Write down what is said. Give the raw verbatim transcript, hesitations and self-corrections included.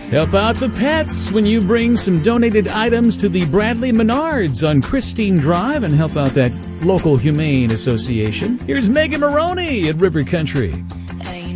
Help out the pets when you bring some donated items to the Bradley Menards on Christine Drive and help out that local humane association. Here's Megan Maroney at River Country.